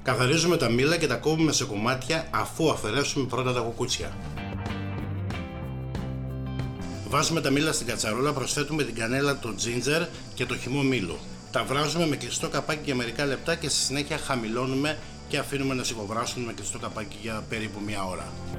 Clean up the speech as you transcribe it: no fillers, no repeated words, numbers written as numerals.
Καθαρίζουμε τα μήλα και τα κόβουμε σε κομμάτια αφού αφαιρέσουμε πρώτα τα κουκούτσια. Βάζουμε τα μήλα στην κατσαρόλα, προσθέτουμε την κανέλα, το ginger και το χυμό μήλου. Τα βράζουμε με κλειστό καπάκι για μερικά λεπτά και στη συνέχεια χαμηλώνουμε και αφήνουμε να σιγοβράσουν με κλειστό καπάκι για περίπου 1 ώρα.